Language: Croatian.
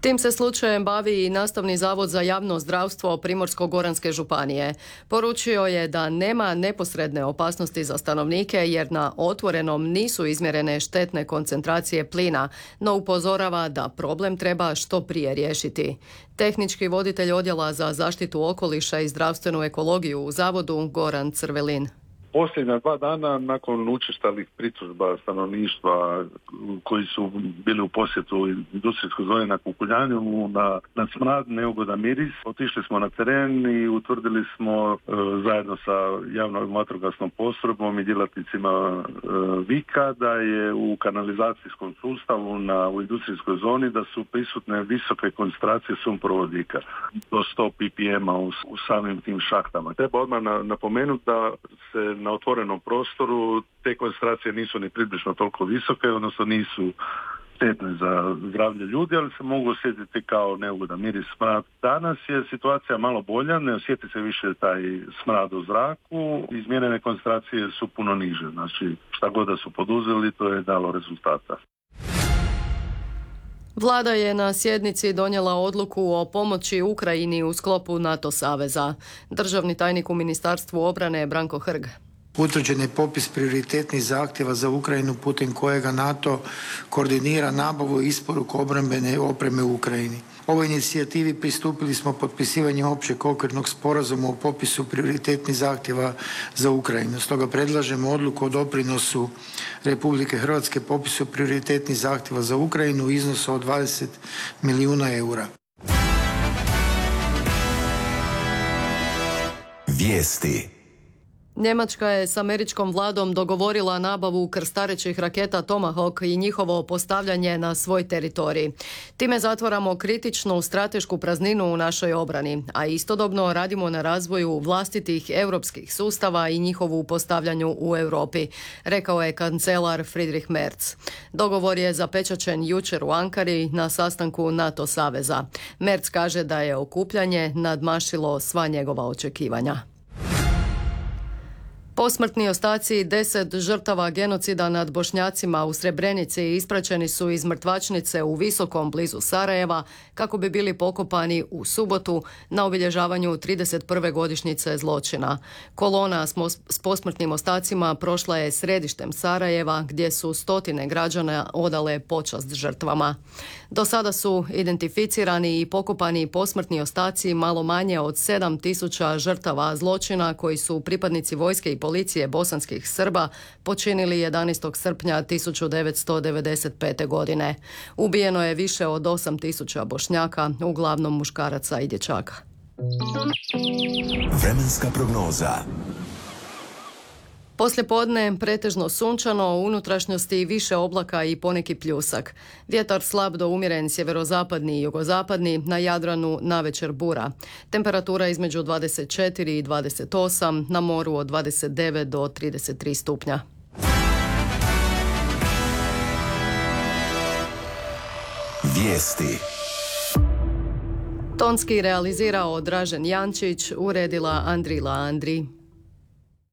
Tim se slučajem bavi i Nastavni zavod za javno zdravstvo Primorsko-goranske županije. Poručio je da nema neposredne opasnosti za stanovnike jer na otvorenom nisu izmjerene štetne koncentracije plina, no upozorava da problem treba što prije riješiti. Tehnički voditelj odjela za zaštitu okoliša i zdravstvenu ekologiju u zavodu Goran Crvelin. Posljednja 2 dana nakon učestalih pritužba stanovništva koji su bili u posjetu industrijskoj zoni na Kukuljanju na smrad, neugodan miris, otišli smo na teren i utvrdili smo zajedno sa javnom vatrogasnom postrojbom i djelatnicima Vika da je u kanalizacijskom sustavu u industrijskoj zoni da su prisutne visoke koncentracije sumporovodika do 100 ppm u samim tim šahtama. Treba odmah napomenuti da se na otvorenom prostoru te koncentracije nisu ni približno toliko visoke, odnosno nisu štetne za zdravlje ljudi, ali se mogu osjetiti kao neugodan miris, smrad. Danas je situacija malo bolja, ne osjeti se više taj smrad u zraku, izmjerene koncentracije su puno niže, znači šta god da su poduzeli, to je dalo rezultata. Vlada je na sjednici donijela odluku o pomoći Ukrajini u sklopu NATO saveza. Državni tajnik u Ministarstvu obrane Branko Hrg. Utvrđen je popis prioritetnih zahtjeva za Ukrajinu putem kojega NATO koordinira nabavu i isporuku obrambene opreme u Ukrajini. Ovoj inicijativi pristupili smo potpisivanjem općeg okvirnog sporazuma o popisu prioritetnih zahtjeva za Ukrajinu. Stoga predlažemo odluku o doprinosu Republike Hrvatske popisu prioritetnih zahtjeva za Ukrajinu u iznosu od 20 milijuna eura. Vijesti. Njemačka je s američkom vladom dogovorila nabavu krstarećih raketa Tomahawk i njihovo postavljanje na svoj teritorij. Time zatvaramo kritičnu stratešku prazninu u našoj obrani, a istodobno radimo na razvoju vlastitih europskih sustava i njihovu postavljanju u Europi, rekao je kancelar Friedrich Merz. Dogovor je zapečaćen jučer u Ankari na sastanku NATO saveza. Merz kaže da je okupljanje nadmašilo sva njegova očekivanja. Posmrtni ostaci 10 žrtava genocida nad Bošnjacima u Srebrenici ispraćeni su iz mrtvačnice u Visokom blizu Sarajeva kako bi bili pokopani u subotu na obilježavanju 31. godišnjice zločina. Kolona s posmrtnim ostacima prošla je središtem Sarajeva gdje su stotine građana odale počast žrtvama. Do sada su identificirani i pokopani posmrtni ostaci malo manje od 7.000 žrtava zločina koji su pripadnici vojske i policije bosanskih Srba počinili 11. srpnja 1995. godine. Ubijeno je više od 8.000 Bošnjaka, uglavnom muškaraca i dječaka. Vremenska prognoza. Poslijepodne pretežno sunčano, u unutrašnjosti više oblaka i poneki pljusak. Vjetar slab do umjeren sjeverozapadni i jugozapadni, na Jadranu navečer bura. Temperatura između 24 i 28, na moru od 29 do 33 stupnja. Vijesti. Tonski realizirao Dražen Jančić, uredila Andrila Andri.